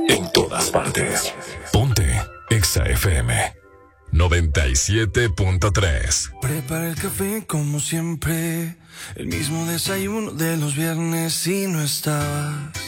En todas partes. Ponte Exa FM 97.3. Prepara el café como siempre, el mismo desayuno de los viernes y no estaba.